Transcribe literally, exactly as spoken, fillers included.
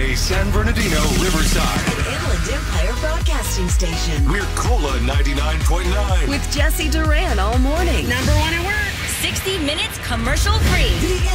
Gateway, San Bernardino, Riverside. An Inland Empire Broadcasting Station. We're Cola ninety-nine point nine. With Jesse Duran all morning. Number one at work. sixty minutes commercial free. The